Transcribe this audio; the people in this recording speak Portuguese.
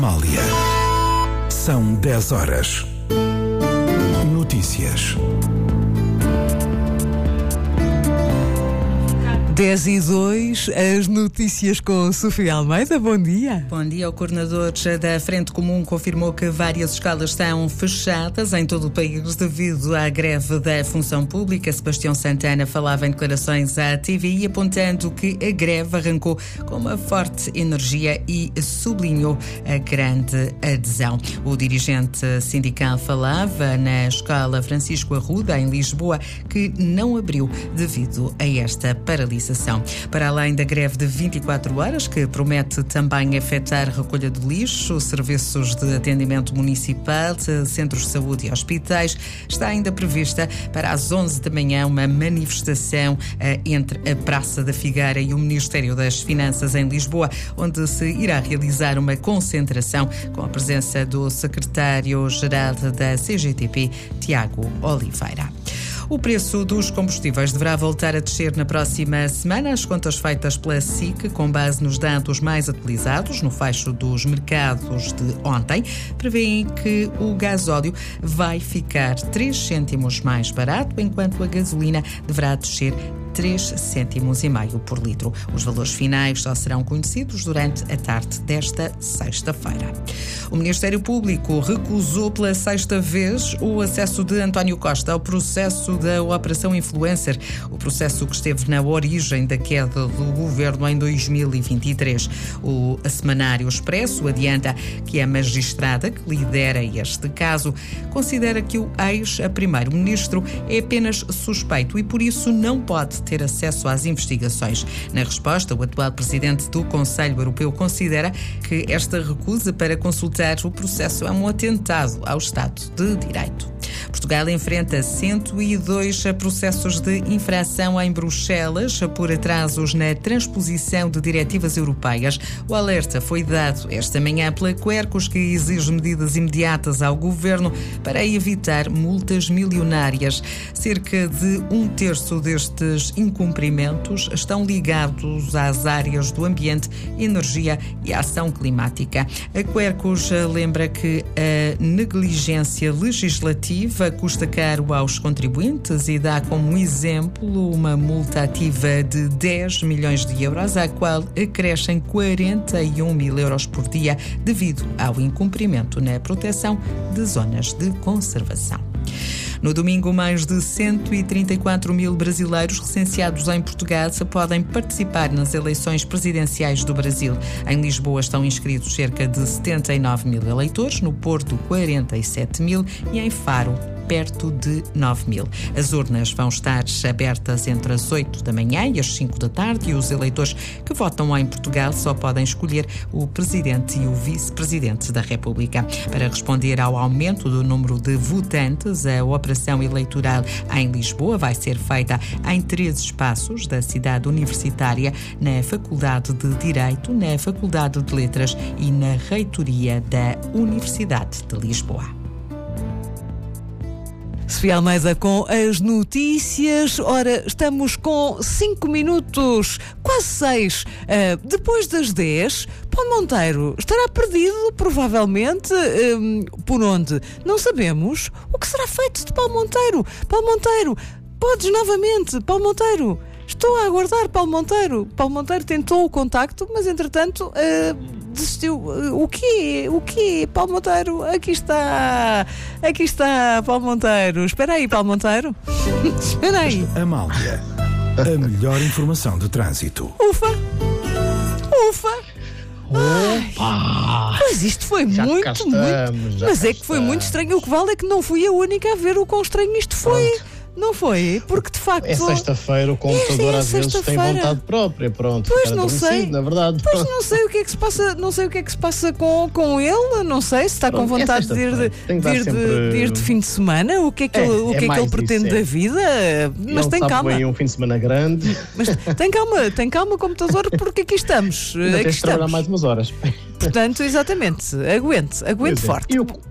Amália. São 10 horas. Notícias. 10:02, as notícias com Sofia Almeida. Bom dia. Bom dia. O coordenador da Frente Comum confirmou que várias escolas estão fechadas em todo o país devido à greve da função pública. Sebastião Santana falava em declarações à TVI, apontando que a greve arrancou com uma forte energia e sublinhou a grande adesão. O dirigente sindical falava na Escola Francisco Arruda, em Lisboa, que não abriu devido a esta paralisação. Para além da greve de 24 horas, que promete também afetar a recolha de lixo, serviços de atendimento municipal, centros de saúde e hospitais, está ainda prevista para as 11 da manhã uma manifestação entre a Praça da Figueira e o Ministério das Finanças em Lisboa, onde se irá realizar uma concentração com a presença do secretário-geral da CGTP, Tiago Oliveira. O preço dos combustíveis deverá voltar a descer na próxima semana. As contas feitas pela SIC, com base nos dados mais atualizados, no fecho dos mercados de ontem, prevêem que o gasóleo vai ficar 3 cêntimos mais barato, enquanto a gasolina deverá descer 3,5 cêntimos por litro. Os valores finais só serão conhecidos durante a tarde desta sexta-feira. O Ministério Público recusou pela sexta vez o acesso de António Costa ao processo da Operação Influencer, o processo que esteve na origem da queda do governo em 2023. O Semanário Expresso adianta que a magistrada que lidera este caso considera que o ex-primeiro-ministro é apenas suspeito e por isso não pode ter acesso às investigações. Na resposta, o atual presidente do Conselho Europeu considera que esta recusa para consultar o processo é um atentado ao Estado de Direito. Portugal enfrenta 102 processos de infração em Bruxelas por atrasos na transposição de diretivas europeias. O alerta foi dado esta manhã pela Quercus, que exige medidas imediatas ao governo para evitar multas milionárias. Cerca de 1/3 destes incumprimentos estão ligados às áreas do ambiente, energia e ação climática. A Quercus lembra que a negligência legislativa custa caro aos contribuintes e dá como exemplo uma multa ativa de 10 milhões de euros, à qual acrescem 41 mil euros por dia devido ao incumprimento na proteção de zonas de conservação. No domingo, mais de 134 mil brasileiros recenseados em Portugal podem participar nas eleições presidenciais do Brasil. Em Lisboa estão inscritos cerca de 79 mil eleitores, no Porto 47 mil e em Faro perto de 9 mil. As urnas vão estar abertas entre as 8 da manhã e as 5 da tarde e os eleitores que votam em Portugal só podem escolher o Presidente e o Vice-Presidente da República. Para responder ao aumento do número de votantes, a operação eleitoral em Lisboa vai ser feita em 3 espaços da cidade universitária, na Faculdade de Direito, na Faculdade de Letras e na Reitoria da Universidade de Lisboa. Sofia Almeida com as notícias. Ora, estamos com 5 minutos, quase 6, depois das 10. Paulo Monteiro estará perdido, provavelmente. Por onde? Não sabemos. O que será feito de Paulo Monteiro? Paulo Monteiro, podes novamente, Paulo Monteiro. Estou a aguardar Paulo Monteiro. Paulo Monteiro tentou o contacto, mas entretanto desistiu. O quê? Paulo Monteiro, aqui está, Paulo Monteiro. Espera aí, Paulo Monteiro. Espera aí. Amália, a melhor informação de trânsito. Ufa! Ai, pois isto foi muito. Mas é que foi muito estranho. O que vale é que não fui a única a ver o quão estranho isto foi. Pronto. Não foi? Porque de facto... É sexta-feira, o computador às vezes tem vontade própria, pronto. Pois não sei, na verdade. Pois não sei o que é que se passa, não sei o que é que se passa com ele, não sei se está com vontade de ir de fim de semana, o que é que ele pretende da vida, mas tem calma. Um fim de semana grande. Mas tem calma computador, porque aqui estamos. Ainda tens de trabalhar mais umas horas. Portanto, exatamente, aguente forte.